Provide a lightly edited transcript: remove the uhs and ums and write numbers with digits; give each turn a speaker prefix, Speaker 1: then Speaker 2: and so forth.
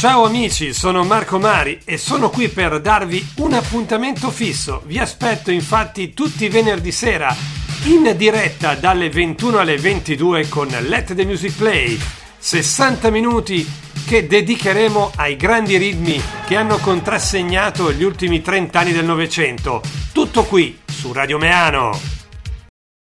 Speaker 1: Ciao amici, sono Marco Mari e sono qui per darvi un appuntamento fisso. Vi aspetto infatti tutti i venerdì sera in diretta dalle 21 alle 22 con Let the Music Play. 60 minuti che dedicheremo ai grandi ritmi che hanno contrassegnato gli ultimi 30 anni del Novecento. Tutto qui su Radio Meano.